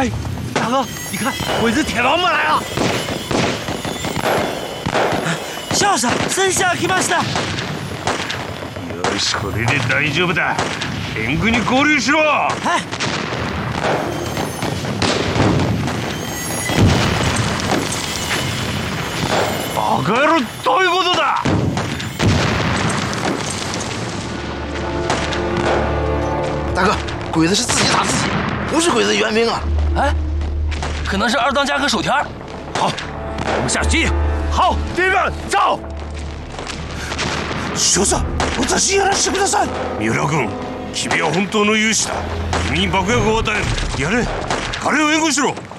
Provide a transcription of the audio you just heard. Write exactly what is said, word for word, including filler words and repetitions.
哎，大哥，你看，鬼子铁王们来了！ 少佐、戦車が来ました。 よし、これで大丈夫だ。援軍に合流しろ。 はい。 バカ野郎、どういうことだ？ 大哥，鬼子是自己打自己，不是鬼子援兵啊！ 哎，可能是二当家和手田。好，我们下去接应。好，弟兄们，走！ 少佐、私やらせてください。三浦君、君は本当の勇士だ。君に爆薬を与える。やれ、彼を援護しろ。